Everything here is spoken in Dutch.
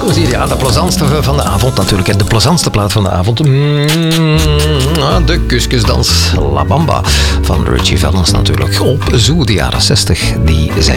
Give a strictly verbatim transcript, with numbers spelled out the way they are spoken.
plezier. Ja, de plezantste van de avond natuurlijk. De plezantste plaat van de avond. De kuskusdans La Bamba van Richie Valens natuurlijk. Op Zoo, de jaren zestig. Die zijn